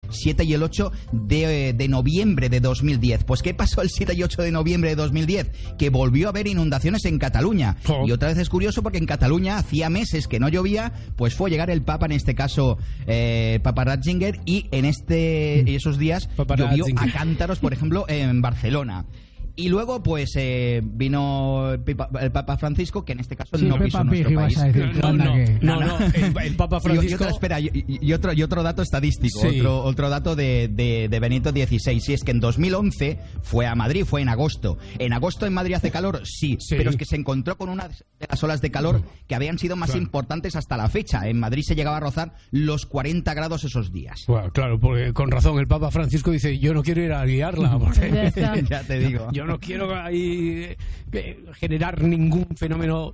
7 y el 8 de noviembre de 2010. Pues ¿qué pasó el 7 y 8 de noviembre de 2010? Que volvió a haber inundaciones en Cataluña. Y otra vez es curioso porque en Cataluña hacía meses que no llovía, pues fue llegar el Papa, en este caso Papa Ratzinger, y en esos días llovió a cántaros, por ejemplo, en Barcelona. Y luego, pues, vino el Papa Francisco, que en este caso no pisó nuestro país. No, el Papa Francisco... Y otro dato estadístico, sí. otro dato de Benito XVI. Sí, es que en 2011 fue a Madrid, fue en agosto. ¿En agosto en Madrid hace calor? Sí, pero es que se encontró con una de las olas de calor que habían sido más importantes hasta la fecha. En Madrid se llegaba a rozar los 40 grados esos días. Bueno, claro, porque con razón el Papa Francisco dice, yo no quiero ir a liarla. Porque... ya te digo. Yo no quiero ahí generar ningún fenómeno,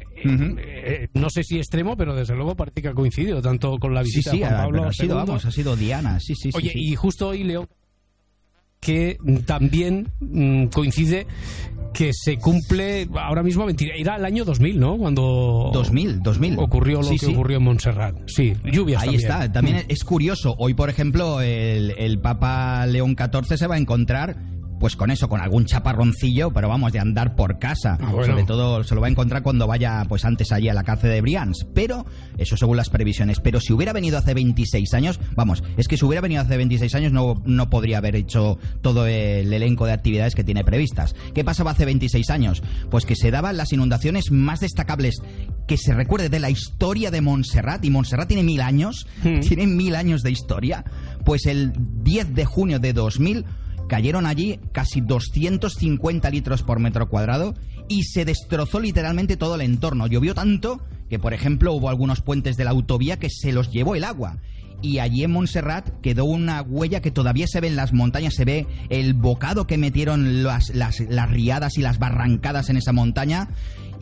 no sé si extremo, pero desde luego parece que ha coincidido tanto con la visita de Juan Pablo II. Ha sido Diana, sí. Oye, y justo hoy, León, que también coincide que se cumple ahora mismo, era el año 2000, ¿no? Cuando 2000 ocurrió lo que ocurrió en Montserrat. Sí, lluvias ahí también. Está, también es curioso. Hoy, por ejemplo, el Papa León XIV se va a encontrar pues con eso, con algún chaparroncillo, pero vamos, de andar por casa. Bueno. Sobre todo se lo va a encontrar cuando vaya pues antes allí a la cárcel de Brians. Pero, eso según las previsiones. Pero si hubiera venido hace 26 años, vamos, es que si hubiera venido hace 26 años no podría haber hecho todo el elenco de actividades que tiene previstas. ¿Qué pasaba hace 26 años? Pues que se daban las inundaciones más destacables que se recuerde de la historia de Montserrat, y Montserrat tiene 1000 años, tiene 1000 años de historia. Pues el 10 de junio de 2000 cayeron allí casi 250 litros por metro cuadrado y se destrozó literalmente todo el entorno. Llovió tanto que, por ejemplo, hubo algunos puentes de la autovía que se los llevó el agua. Y allí en Montserrat quedó una huella que todavía se ve en las montañas, se ve el bocado que metieron las riadas y las barrancadas en esa montaña.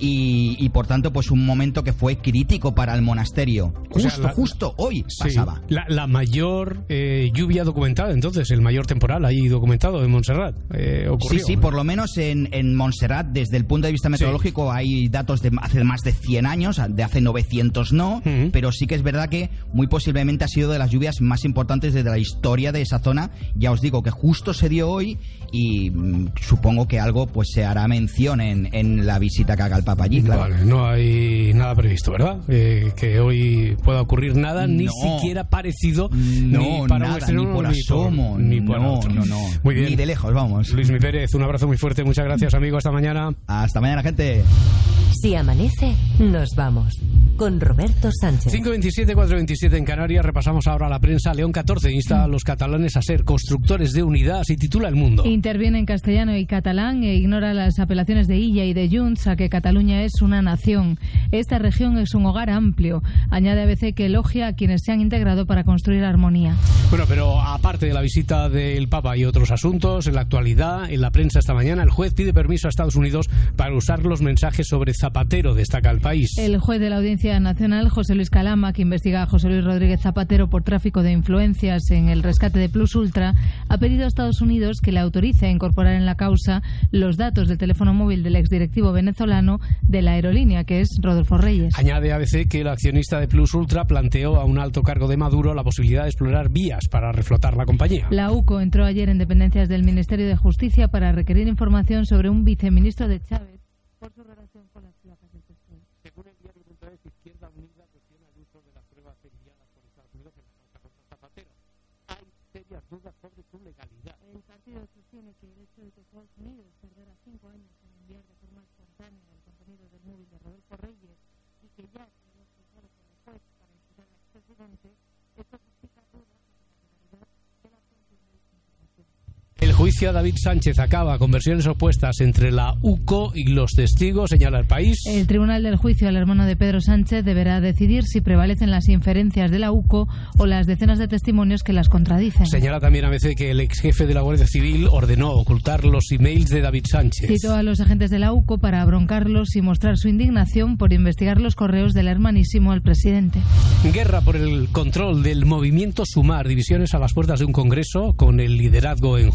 Y por tanto, pues un momento que fue crítico para el monasterio. Justo hoy pasaba. La mayor lluvia documentada, entonces, el mayor temporal ahí documentado en Montserrat ocurrió. Sí, por lo menos en Montserrat, desde el punto de vista meteorológico, hay datos de hace más de 100 años, de hace 900 no, pero sí que es verdad que muy posiblemente ha sido de las lluvias más importantes desde la historia de esa zona. Ya os digo que justo se dio hoy y supongo que algo pues se hará mención en la visita que haga el Papa allí, claro. Vale, no hay nada previsto, ¿verdad? Que hoy pueda ocurrir nada, ni siquiera parecido, ni para nada, ni por asomo, ni por otro. No. Muy bien. Ni de lejos, vamos. Luis Mi Pérez, un abrazo muy fuerte, muchas gracias, amigo, hasta mañana. Hasta mañana, gente. Si amanece, nos vamos. Con Roberto Sánchez. 5:27, 4:27 en Canarias. Repasamos ahora la prensa. León XIV insta a los catalanes a ser constructores de unidad, así titula El Mundo. Interviene en castellano y catalán e ignora las apelaciones de Illa y de Junts a que Cataluña es una nación. Esta región es un hogar amplio. Añade ABC que elogia a quienes se han integrado para construir armonía. Bueno, pero aparte de la visita del Papa y otros asuntos, en la actualidad, en la prensa esta mañana, el juez pide permiso a Estados Unidos para usar los mensajes sobre Zapatero, destaca El País. El juez de la Audiencia Nacional, José Luis Calama, que investiga a José Luis Rodríguez Zapatero por tráfico de influencias en el rescate de Plus Ultra, ha pedido a Estados Unidos que le autorice a incorporar en la causa los datos del teléfono móvil del exdirectivo venezolano de la aerolínea, que es Rodolfo Reyes. Añade ABC que el accionista de Plus Ultra planteó a un alto cargo de Maduro la posibilidad de explorar vías para reflotar la compañía. La UCO entró ayer en dependencias del Ministerio de Justicia para requerir información sobre un viceministro de Chávez por su relación con las placas del petróleo. Según el diario.es, Izquierda Unida cuestiona el uso de las pruebas enviadas por Estados Unidos en la causa contra Zapatero. Hay serias dudas sobre su legalidad. El partido sostiene que el hecho de que Estados Unidos tardara 5 años en enviar de forma espontánea el contenido del móvil de Rodolfo Reyes y que ya se había autorizado por el juez para imputar al expresidente, esto suscita dudas sobre la legalidad de la obtención de esta información. El juicio a David Sánchez acaba con versiones opuestas entre la UCO y los testigos, señala El País. El tribunal del juicio al hermano de Pedro Sánchez deberá decidir si prevalecen las inferencias de la UCO o las decenas de testimonios que las contradicen. Señala también ABC que el ex jefe de la Guardia Civil ordenó ocultar los emails de David Sánchez. Citó a los agentes de la UCO para broncarlos y mostrar su indignación por investigar los correos del hermanísimo al presidente. Guerra por el control del movimiento Sumar, divisiones a las puertas de un congreso con el liderazgo en juego.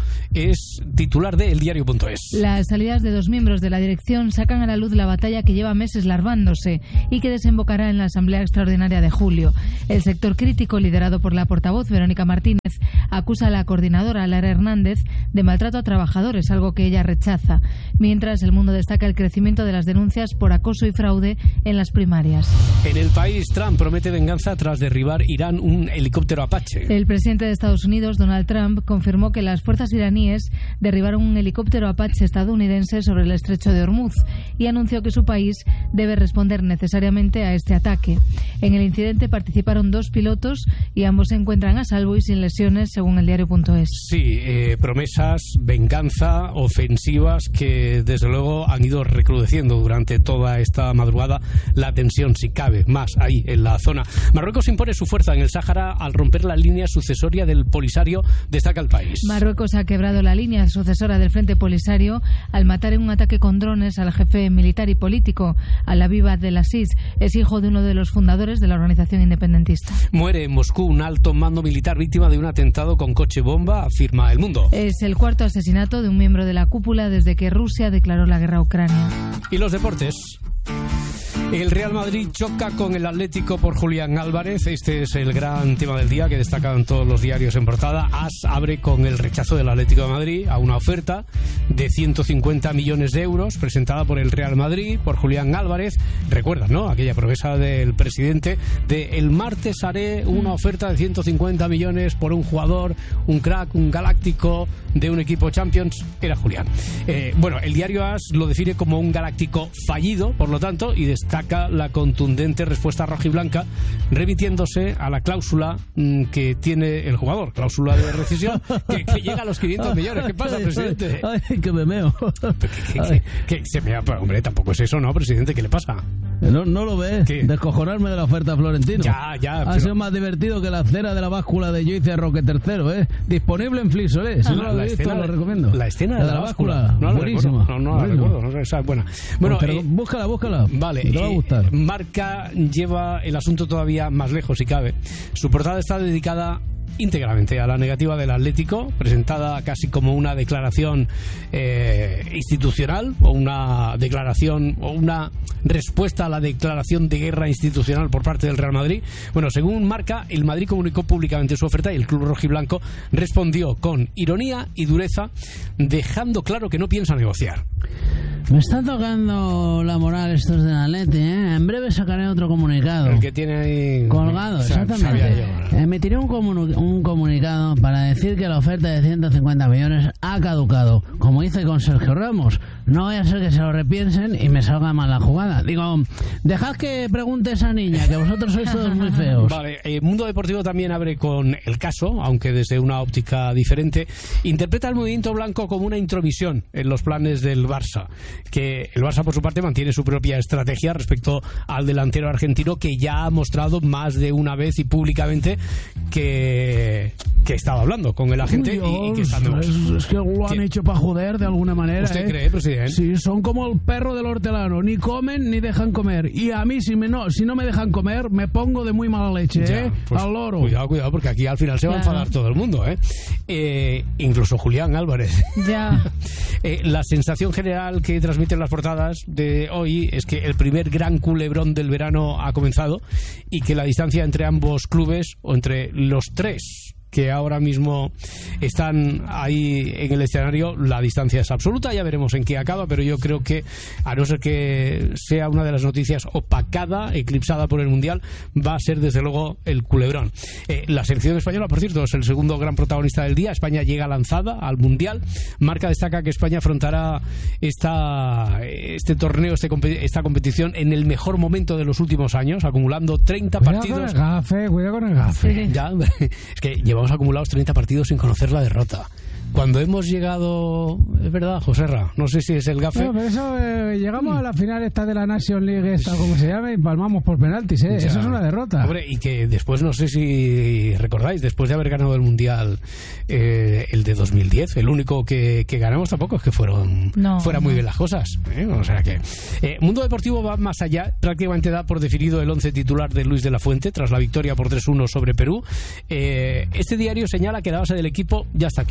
es titular de eldiario.es. Las salidas de 2 miembros de la dirección sacan a la luz la batalla que lleva meses larvándose y que desembocará en la Asamblea Extraordinaria de julio. El sector crítico, liderado por la portavoz Verónica Martínez, acusa a la coordinadora Lara Hernández de maltrato a trabajadores, algo que ella rechaza, mientras El Mundo destaca el crecimiento de las denuncias por acoso y fraude en las primarias. En El País, Trump promete venganza tras derribar Irán un helicóptero Apache. El presidente de Estados Unidos, Donald Trump, confirmó que las fuerzas iraníes derribaron un helicóptero Apache estadounidense sobre el estrecho de Hormuz y anunció que su país debe responder necesariamente a este ataque. En el incidente participaron 2 pilotos y ambos se encuentran a salvo y sin lesiones, según eldiario.es. Sí, promesas, venganza, ofensivas que desde luego han ido recrudeciendo durante toda esta madrugada. La tensión, si cabe, más ahí en la zona. Marruecos impone su fuerza en el Sáhara al romper la línea sucesoria del Polisario, destaca El País. Marruecos ha quebrado la línea sucesora del Frente Polisario al matar en un ataque con drones al jefe militar y político, Alavi Abdelaziz. Es hijo de uno de los fundadores de la organización independentista. Muere en Moscú un alto mando militar víctima de un atentado con coche bomba, afirma El Mundo. Es el 4º asesinato de un miembro de la cúpula desde que Rusia declaró la guerra a Ucrania. Y los deportes. El Real Madrid choca con el Atlético por Julián Álvarez. Este es el gran tema del día que destacan todos los diarios en portada. AS abre con el rechazo del Atlético de Madrid a una oferta de 150 millones de euros presentada por el Real Madrid, por Julián Álvarez. Recuerdas, ¿no? Aquella promesa del presidente de el martes haré una oferta de 150 millones por un jugador, un crack, un galáctico de un equipo Champions. Era Julián. Bueno, el diario AS lo define como un galáctico fallido, por lo tanto, y destaca la contundente respuesta rojiblanca, remitiéndose a la cláusula que tiene el jugador, cláusula de rescisión, que llega a los 500 millones. ¿Qué pasa, presidente? Ay, que me meo. ¿Qué se mea? Hombre, tampoco es eso, ¿no, presidente? ¿Qué le pasa? No lo ves. ¿Qué? Descojonarme de la oferta Florentino. Ya. Ha sido más divertido que la cera de la báscula de Joyce Roque III, ¿eh? Disponible en Flixolé. Si no lo habéis visto, lo recomiendo. La escena de la báscula. Buenísima. No la recuerdo. Esa es buena. Bueno, pero búscala. Vale. Te va a gustar. Marca lleva el asunto todavía más lejos, si cabe. Su portada está dedicada íntegramente a la negativa del Atlético, presentada casi como una declaración institucional, o una declaración o una respuesta a la declaración de guerra institucional por parte del Real Madrid. Bueno, según Marca, el Madrid comunicó públicamente su oferta y el club rojiblanco respondió con ironía y dureza, dejando claro que no piensa negociar. Me está tocando la moral estos de Atleti, ¿eh? En breve sacaré otro comunicado. El que tiene ahí colgado, exactamente. Emitiré un comunicado para decir que la oferta de 150 millones ha caducado. Como hice con Sergio Ramos. No vaya a ser que se lo repiensen y me salga mal la jugada. Digo, dejad que pregunte esa niña, que vosotros sois todos muy feos. Vale, el Mundo Deportivo también abre con el caso, aunque desde una óptica diferente. Interpreta el movimiento blanco como una intromisión en los planes del Barça. Que el Barça, por su parte, mantiene su propia estrategia respecto al delantero argentino, que ya ha mostrado más de una vez y públicamente que estaba hablando con el agente. Dios, y que están es que lo han hecho para joder de alguna manera. ¿Usted cree, presidente? Sí, son como el perro del hortelano, ni comen ni dejan comer. Y a mí, si no me dejan comer, me pongo de muy mala leche, ya, pues, al loro. Cuidado, porque aquí al final se va a enfadar todo el mundo, incluso Julián Álvarez. Ya. La sensación general que transmiten las portadas de hoy es que el primer gran culebrón del verano ha comenzado y que la distancia entre ambos clubes, o entre los tres que ahora mismo están ahí en el escenario, la distancia es absoluta. Ya veremos en qué acaba, pero yo creo que, a no ser que sea una de las noticias opacada, eclipsada por el Mundial, va a ser desde luego el culebrón. La selección española, por cierto, es el segundo gran protagonista del día. España llega lanzada al Mundial. Marca destaca que España afrontará este torneo, esta competición en el mejor momento de los últimos años, acumulando 30 partidos. Cuidado con el gafe. Ya, es que llevamos acumulados 30 partidos sin conocer la derrota. Cuando hemos llegado, es verdad, Joserra, no sé si es el gafe. Bueno, pero eso, llegamos a la final esta de la Nation League, como se llama, y palmamos por penaltis, ¿eh? Eso es una derrota. Hombre, y que después, no sé si recordáis, después de haber ganado el Mundial, el de 2010, el único que ganamos, tampoco es que fueran muy bien las cosas, ¿eh? O sea que Mundo Deportivo va más allá, prácticamente da por definido el 11 titular de Luis de la Fuente tras la victoria por 3-1 sobre Perú. Este diario señala que la base del equipo ya está clara.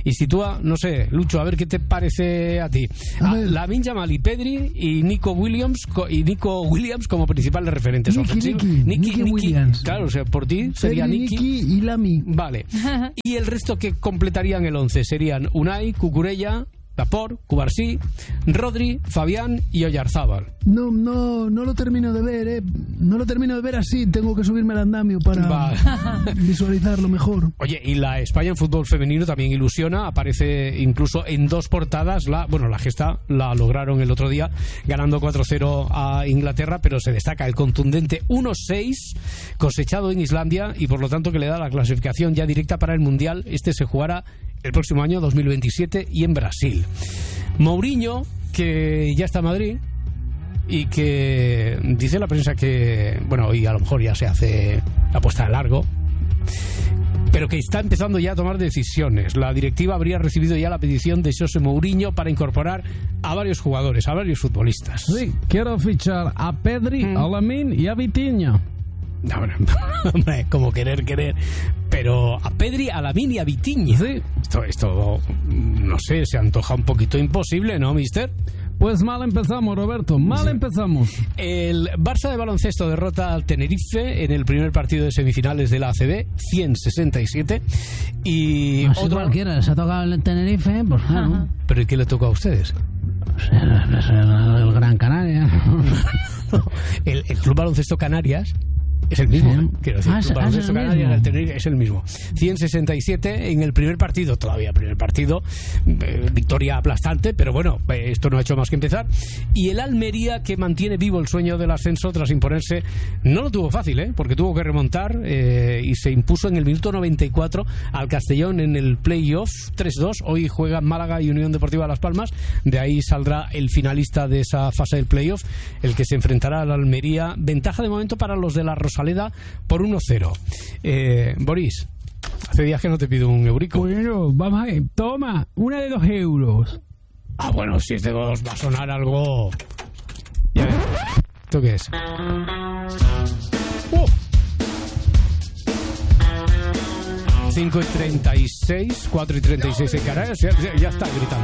y sitúa, no sé, Lucho, a ver qué te parece a ti. Lamine Yamal y Pedri y Nico Williams como principales referentes ofensivos. Nicky Williams. Claro, o sea, por ti sería Nicky y Lami. Vale. Y el resto que completarían el 11 serían Unai, Cucurella, Laporte, Cubarsí, Rodri, Fabián y Oyarzábal. No lo termino de ver, No lo termino de ver así. Tengo que subirme al andamio para visualizarlo mejor. Oye, y la España en fútbol femenino también ilusiona. Aparece incluso en 2 portadas. La gesta la lograron el otro día ganando 4-0 a Inglaterra, pero se destaca el contundente 1-6 cosechado en Islandia y por lo tanto que le da la clasificación ya directa para el Mundial. Este se jugará el próximo año 2027 y en Brasil. Mourinho, que ya está en Madrid y que dice la prensa que, bueno, y a lo mejor ya se hace la puesta de largo, pero que está empezando ya a tomar decisiones. La directiva habría recibido ya la petición de José Mourinho para incorporar a varios jugadores, a varios futbolistas. Sí, quiero fichar a Pedri, a Lamine y a Vitinha. No, hombre, como querer, pero a Pedri, a Lamine y a Vitinha. Sí. Esto, no sé, se antoja un poquito imposible, ¿no, mister? Pues mal empezamos, Roberto, empezamos. El Barça de baloncesto derrota al Tenerife en el primer partido de semifinales de la ACB, 167. Y así cualquiera, se ha tocado el Tenerife, pues claro. ¿Pero y qué le tocó a ustedes? El Gran Canaria. El Club Baloncesto Canarias es el mismo, sí. Quiero decir, el Club Baloncesto Canarias, el Tenerife es el mismo. 167 en el primer partido, victoria aplastante, pero bueno, esto no ha hecho más que empezar. Y el Almería, que mantiene vivo el sueño del ascenso tras imponerse, no lo tuvo fácil, porque tuvo que remontar y se impuso en el minuto 94 al Castellón en el playoff 3-2. Hoy juegan Málaga y Unión Deportiva Las Palmas, de ahí saldrá el finalista de esa fase del playoff, el que se enfrentará al Almería. Ventaja de momento para los de la Rosaleda por 1-0. Boris, hace días que no te pido un eurico. Bueno, vamos a ver, toma, una de 2 euros. Bueno, si es de 2 va a sonar algo. Ya ves. ¿Esto qué es? 5:36, 4:36 en Canarias, ya está gritando.